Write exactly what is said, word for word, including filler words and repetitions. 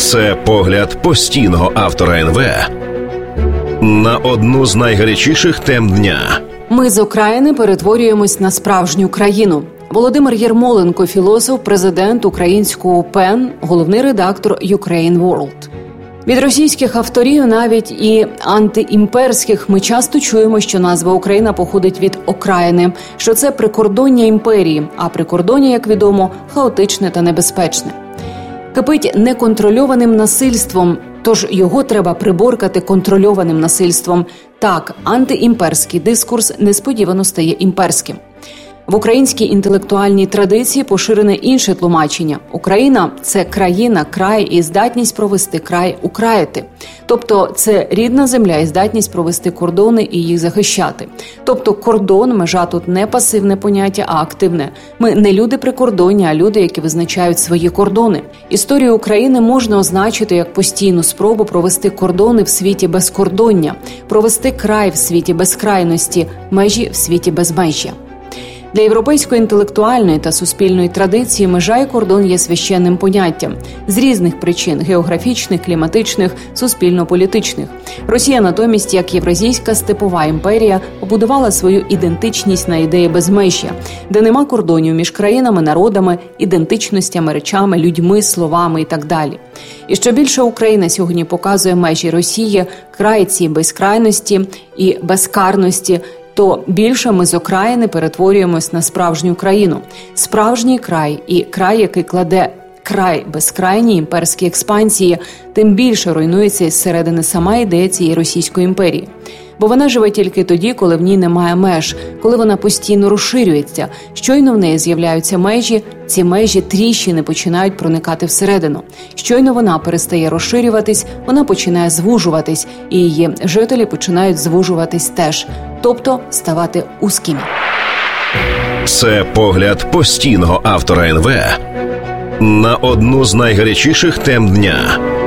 Це погляд постійного автора ен ве на одну з найгарячіших тем дня. Ми з окраїни перетворюємось на справжню країну. Володимир Єрмоленко, філософ, президент українського ПЕН, головний редактор Ukraine World. Від російських авторів, навіть і антиімперських, ми часто чуємо, що назва Україна походить від окраїни, що це прикордоння імперії, а прикордоння, як відомо, хаотичне та небезпечне. Кипить неконтрольованим насильством, тож його треба приборкати контрольованим насильством. Так, антиімперський дискурс несподівано стає імперським. В українській інтелектуальній традиції поширене інше тлумачення. Україна – це країна, край і здатність провести край, украяти. Тобто це рідна земля і здатність провести кордони і їх захищати. Тобто кордон, межа тут не пасивне поняття, а активне. Ми не люди прикордоння, а люди, які визначають свої кордони. Історію України можна означити як постійну спробу провести кордони в світі безкордоння, провести край в світі безкрайності, межі в світі безмежжя. Для європейської інтелектуальної та суспільної традиції межа і кордон є священним поняттям. З різних причин – географічних, кліматичних, суспільно-політичних. Росія натомість, як євразійська степова імперія, побудувала свою ідентичність на ідеї безмежжя, де нема кордонів між країнами, народами, ідентичностями, речами, людьми, словами і так далі. І що більше Україна сьогодні показує межі Росії, край цієї безкрайності і безкарності, то більше ми з окраїни перетворюємось на справжню країну. Справжній край і край, який кладе край безкрайній імперській експансії, тим більше руйнується із середини сама ідея цієї Російської імперії. Бо вона живе тільки тоді, коли в ній немає меж, коли вона постійно розширюється. Щойно в неї з'являються межі, ці межі тріщини починають проникати всередину. Щойно вона перестає розширюватись, вона починає звужуватись, і її жителі починають звужуватись теж, тобто ставати узкими. Це погляд постійного автора ен ве на одну з найгарячіших тем дня.